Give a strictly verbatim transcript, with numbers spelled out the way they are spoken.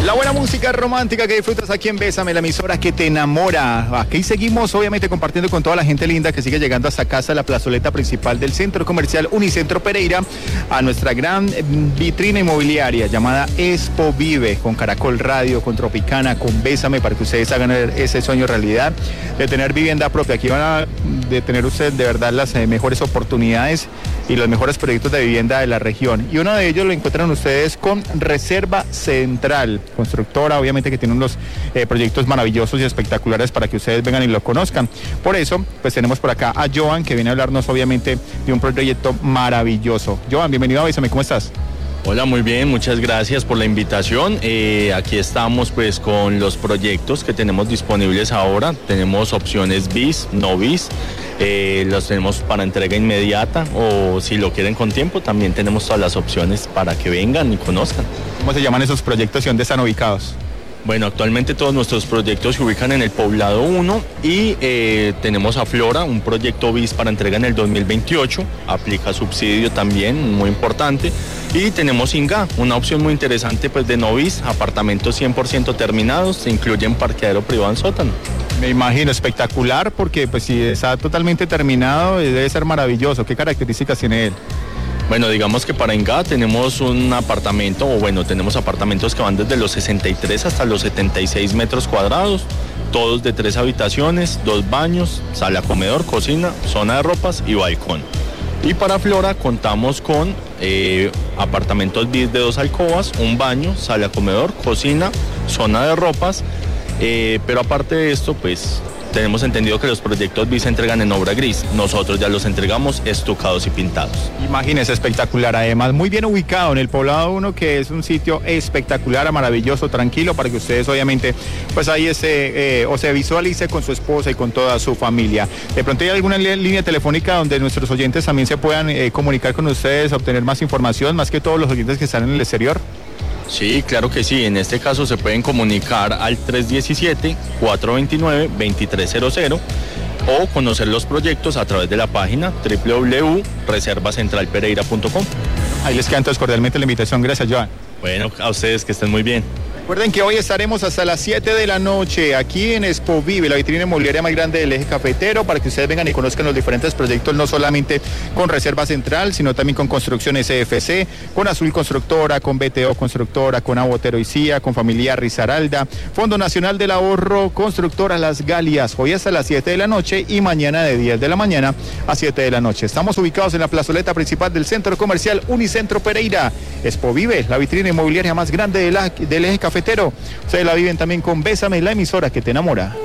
La buena música romántica que disfrutas aquí en Bésame, la emisora que te enamora. Aquí seguimos obviamente compartiendo con toda la gente linda que sigue llegando hasta casa, la plazoleta principal del Centro Comercial Unicentro Pereira, a nuestra gran vitrina inmobiliaria llamada Expo Vive, con Caracol Radio, con Tropicana, con Bésame, para que ustedes hagan ese sueño realidad de tener vivienda propia. Aquí van a de tener ustedes de verdad las eh, mejores oportunidades y los mejores proyectos de vivienda de la región. Y uno de ellos lo encuentran ustedes con Reserva Central, constructora, obviamente, que tiene unos eh, proyectos maravillosos y espectaculares para que ustedes vengan y lo conozcan. Por eso, pues tenemos por acá a Joan, que viene a hablarnos obviamente de un proyecto maravilloso. Joan, bienvenido a Bésame, ¿cómo estás? Hola, muy bien, muchas gracias por la invitación. Eh, aquí estamos pues con los proyectos que tenemos disponibles ahora. Tenemos opciones bis, no bis, eh, los tenemos para entrega inmediata, o si lo quieren con tiempo, también tenemos todas las opciones para que vengan y conozcan. ¿Cómo se llaman esos proyectos y dónde están ubicados? Bueno, actualmente todos nuestros proyectos se ubican en el Poblado uno y eh, tenemos a Flora, un proyecto bis para entrega en el dos mil veintiocho, aplica subsidio también, muy importante. Y tenemos Inga, una opción muy interesante pues de no bis, apartamentos cien por ciento terminados, se incluyen parqueadero privado en sótano. Me imagino, espectacular, porque pues si está totalmente terminado debe ser maravilloso. ¿Qué características tiene él? Bueno, digamos que para Enga tenemos un apartamento, o bueno, tenemos apartamentos que van desde los sesenta y tres hasta los setenta y seis metros cuadrados, todos de tres habitaciones, dos baños, sala, comedor, cocina, zona de ropas y balcón. Y para Flora contamos con eh, apartamentos bis de dos alcobas, un baño, sala, comedor, cocina, zona de ropas, eh, pero aparte de esto, pues tenemos entendido que los proyectos bis se entregan en obra gris. Nosotros ya los entregamos estucados y pintados. Imagínense, espectacular. Además, muy bien ubicado en el Poblado uno, que es un sitio espectacular, maravilloso, tranquilo, para que ustedes obviamente, pues ahí se, eh, o se visualice con su esposa y con toda su familia. De pronto hay alguna línea telefónica donde nuestros oyentes también se puedan eh, comunicar con ustedes, obtener más información, más que todos los oyentes que están en el exterior. Sí, claro que sí. En este caso se pueden comunicar al tres diecisiete, cuatro veintinueve, veintitrés cero cero o conocer los proyectos a través de la página doble u doble u doble u punto reserva central pereira punto com. Ahí les queda entonces cordialmente la invitación. Gracias, Joan. Bueno, a ustedes que estén muy bien. Recuerden que hoy estaremos hasta las siete de la noche aquí en Expo Vive, la vitrina inmobiliaria más grande del eje cafetero, para que ustedes vengan y conozcan los diferentes proyectos, no solamente con Reserva Central, sino también con Construcción S F C, con Azul Constructora, con B T O Constructora, con Abotero y Cía, con Familiar Risaralda, Fondo Nacional del Ahorro, Constructora Las Galias, hoy hasta las siete de la noche y mañana de diez de la mañana a siete de la noche. Estamos ubicados en la plazoleta principal del Centro Comercial Unicentro Pereira. Expo Vive, la vitrina inmobiliaria más grande de la, del eje cafetero. Ustedes la viven también con Bésame, la emisora que te enamora.